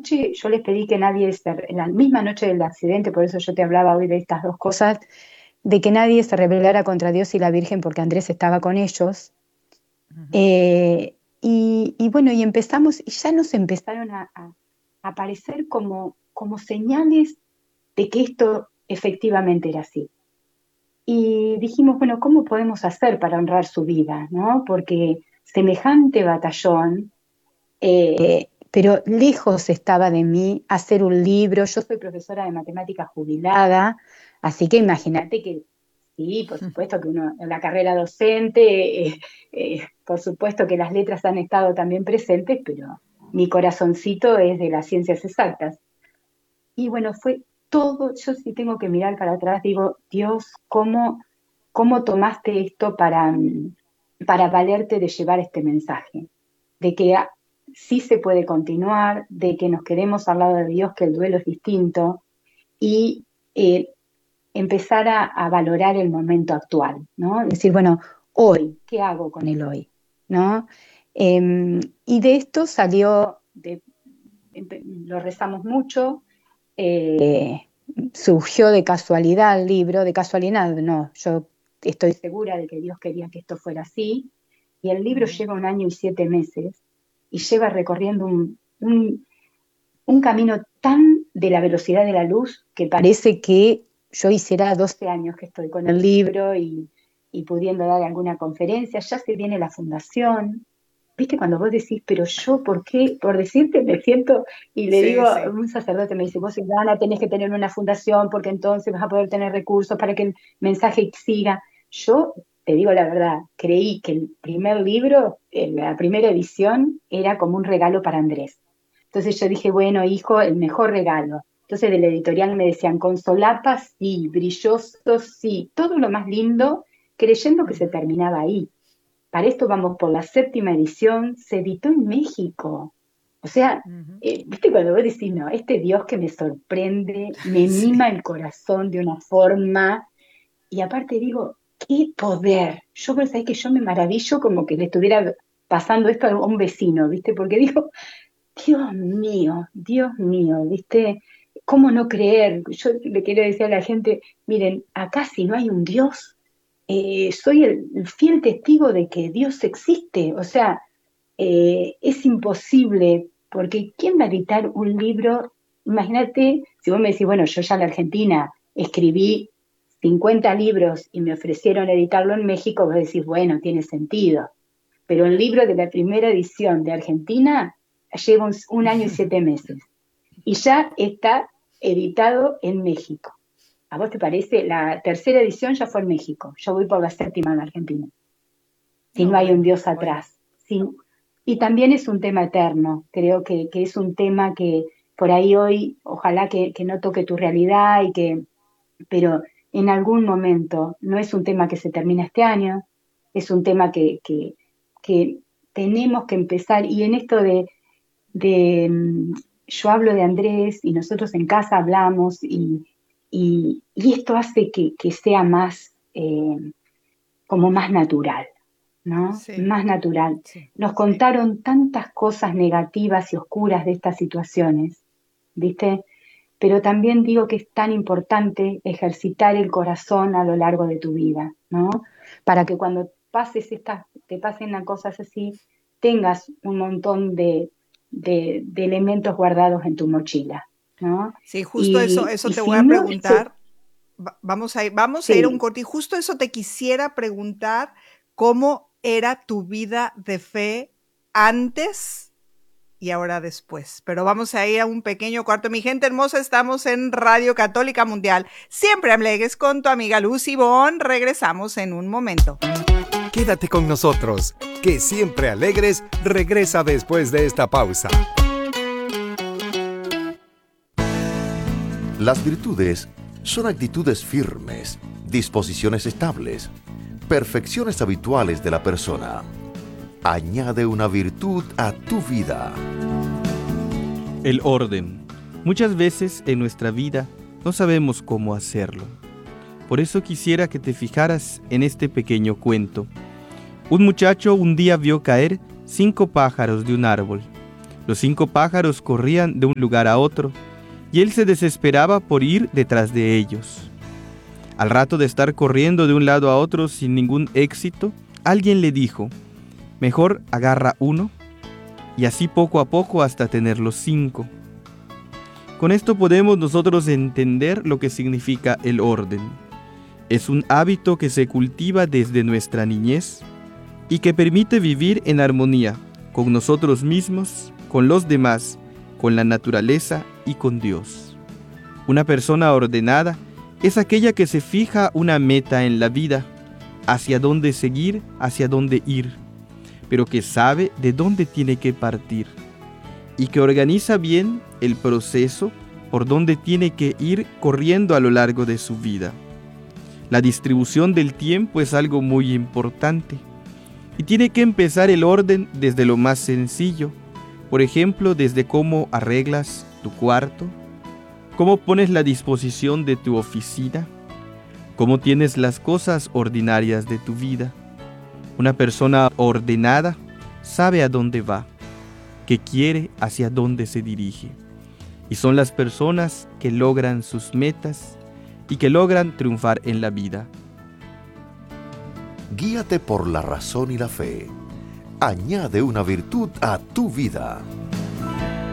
noche yo les pedí que nadie, en la misma noche del accidente, por eso yo te hablaba hoy de estas dos cosas, de que nadie se rebelara contra Dios y la Virgen porque Andrés estaba con ellos. Ujú. Y bueno, y empezamos, y ya nos empezaron a aparecer como señales de que esto efectivamente era así. Y dijimos, bueno, ¿cómo podemos hacer para honrar su vida, ¿no? Porque semejante batallón, pero lejos estaba de mí hacer un libro. Yo soy profesora de matemáticas jubilada, así que imagínate que sí, por supuesto que uno en la carrera docente, por supuesto que las letras han estado también presentes, pero mi corazoncito es de las ciencias exactas. Y bueno, fue todo, yo sí tengo que mirar para atrás, digo, Dios, ¿cómo tomaste esto para valerte de llevar este mensaje? De que sí se puede continuar, de que nos quedemos al lado de Dios, que el duelo es distinto, y empezar a valorar el momento actual, ¿no? Decir, bueno, hoy, ¿qué hago con el hoy? ¿No? Y de esto salió, lo rezamos mucho, eh, surgió de casualidad el libro, de casualidad no, yo estoy segura de que Dios quería que esto fuera así, y el libro Ujú. lleva 1 año y 7 meses, y lleva recorriendo un camino tan de la velocidad de la luz que parece que yo hiciera 12 años que estoy con el libro y pudiendo dar alguna conferencia, ya se viene la fundación. ¿Viste cuando vos decís, pero yo, por qué? Por decirte, me siento, y le digo Sí, a sí. un sacerdote, me dice, vos, Silvana, tenés que tener una fundación porque entonces vas a poder tener recursos para que el mensaje siga. Yo, te digo la verdad, creí que el primer libro, la primera edición, era como un regalo para Andrés. Entonces yo dije, bueno, hijo, el mejor regalo. Entonces de la editorial me decían, con solapas sí, brilloso sí, todo lo más lindo, creyendo que se Ujú. terminaba ahí. Para esto vamos por la 7ª edición, se editó en México. O sea, Ujú. viste cuando vos decís, no, este Dios que me sorprende, me Sí. mima el corazón de una forma, y aparte digo, qué poder. Yo pensé que yo me maravillo como que le estuviera pasando esto a un vecino, ¿viste? Porque digo, Dios mío, ¿viste? ¿Cómo no creer? Yo le quiero decir a la gente, miren, acá si no hay un Dios, soy el fiel testigo de que Dios existe. O sea, es imposible, porque ¿quién va a editar un libro? Imagínate, si vos me decís, bueno, yo ya en la Argentina escribí 50 libros y me ofrecieron editarlo en México, vos decís, bueno, tiene sentido. Pero el libro de la primera edición de Argentina lleva 1 año y 7 meses y ya está editado en México. ¿A vos te parece? La tercera edición ya fue en México. Yo voy por la 7ª en Argentina. Si No, no hay un bueno, Dios bueno. atrás. Sí. Y también es un tema eterno. Creo que es un tema que por ahí hoy, ojalá que no toque tu realidad pero en algún momento no es un tema que se termina este año, es un tema que tenemos que empezar. Y en esto yo hablo de Andrés y nosotros en casa hablamos y esto hace que sea más, como más natural, ¿no? Sí, Más natural. sí, Nos sí. contaron tantas cosas negativas y oscuras de estas situaciones, ¿viste? Pero también digo que es tan importante ejercitar el corazón a lo largo de tu vida, ¿no? Para que cuando te pasen las cosas así, tengas un montón de elementos guardados en tu mochila, ¿no? Sí, justo eso, Y, eso y te si voy a no, preguntar. Vamos a ir a un sí, corte y justo eso te quisiera preguntar, ¿cómo era tu vida de fe antes y ahora después? Pero vamos a ir a un pequeño cuarto. Mi gente hermosa, estamos en Radio Católica Mundial. Siempre alegres con tu amiga Lucy Bon. Regresamos en un momento. Quédate con nosotros, que Siempre Alegres regresa después de esta pausa. Las virtudes son actitudes firmes, disposiciones estables, perfecciones habituales de la persona. Añade una virtud a tu vida. El orden. Muchas veces en nuestra vida no sabemos cómo hacerlo. Por eso quisiera que te fijaras en este pequeño cuento. Un muchacho un día vio caer 5 pájaros de un árbol. Los 5 pájaros corrían de un lugar a otro, y él se desesperaba por ir detrás de ellos. Al rato de estar corriendo de un lado a otro sin ningún éxito, alguien le dijo: mejor agarra uno, y así poco a poco hasta tener los 5. Con esto podemos nosotros entender lo que significa el orden. Es un hábito que se cultiva desde nuestra niñez y que permite vivir en armonía con nosotros mismos, con los demás, con la naturaleza y con Dios. Una persona ordenada es aquella que se fija una meta en la vida, hacia dónde seguir, hacia dónde ir, pero que sabe de dónde tiene que partir y que organiza bien el proceso por donde tiene que ir corriendo a lo largo de su vida. La distribución del tiempo es algo muy importante y tiene que empezar el orden desde lo más sencillo. Por ejemplo, desde cómo arreglas tu cuarto, cómo pones la disposición de tu oficina, cómo tienes las cosas ordinarias de tu vida. Una persona ordenada sabe a dónde va, qué quiere, hacia dónde se dirige. Y son las personas que logran sus metas y que logran triunfar en la vida. Guíate por la razón y la fe. Añade una virtud a tu vida.